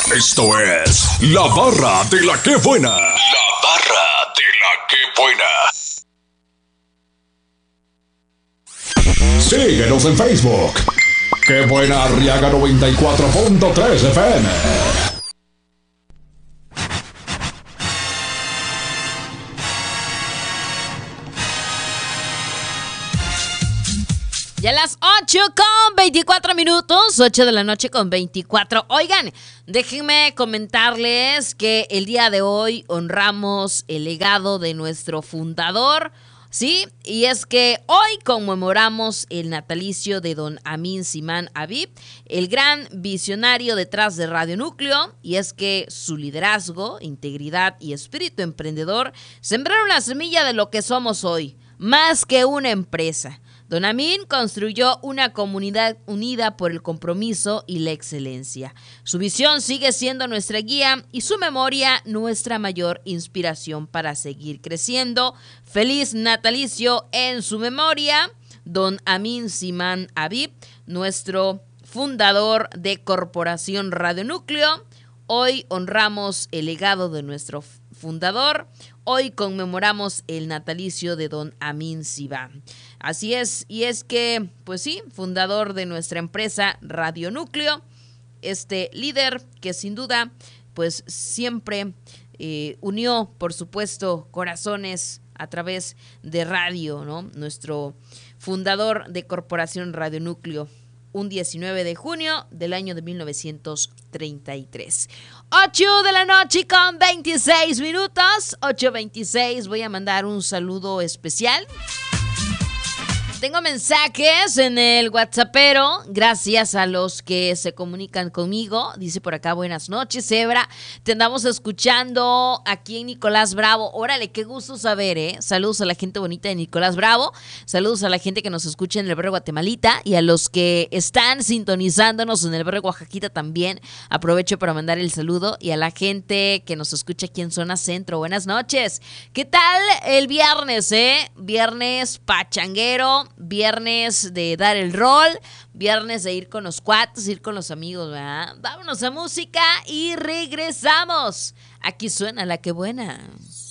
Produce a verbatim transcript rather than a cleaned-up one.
Esto es La Barra de la Que Buena. La Barra de la Que Buena. Síguenos en Facebook. Que Buena Arriaga noventa y cuatro punto tres F M. Ya a las ocho con veinticuatro minutos, ocho de la noche con veinticuatro. Oigan, déjenme comentarles que el día de hoy honramos el legado de nuestro fundador, ¿sí? Y es que hoy conmemoramos el natalicio de don Amin Simán Habib, el gran visionario detrás de Radio Núcleo, y es que su liderazgo, integridad y espíritu emprendedor sembraron la semilla de lo que somos hoy, más que una empresa. Don Amin construyó una comunidad unida por el compromiso y la excelencia. Su visión sigue siendo nuestra guía y su memoria nuestra mayor inspiración para seguir creciendo. Feliz natalicio en su memoria, don Amin Simán Habib, nuestro fundador de Corporación Radio Núcleo. Hoy honramos el legado de nuestro fundador. Hoy conmemoramos el natalicio de don Amin Simán. Así es, y es que, pues sí, fundador de nuestra empresa Radio Núcleo, este líder que sin duda, pues siempre eh, unió, por supuesto, corazones a través de radio, ¿no? Nuestro fundador de Corporación Radio Núcleo, un diecinueve de junio del año de mil novecientos treinta y tres. ocho de la noche con veintiséis minutos, ocho veintiséis, voy a mandar un saludo especial. Tengo mensajes en el WhatsAppero, gracias a los que se comunican conmigo. Dice por acá, buenas noches, Zebra. Te andamos escuchando aquí en Nicolás Bravo. Órale, qué gusto saber, ¿eh? Saludos a la gente bonita de Nicolás Bravo. Saludos a la gente que nos escucha en el barrio Guatemalita y a los que están sintonizándonos en el barrio Oaxaquita también. Aprovecho para mandar el saludo y a la gente que nos escucha aquí en Zona Centro. Buenas noches. ¿Qué tal el viernes, eh? Viernes pachanguero. Viernes de dar el rol, viernes de ir con los cuates, ir con los amigos, ¿verdad? Vámonos a música y regresamos. Aquí suena La Que Buena.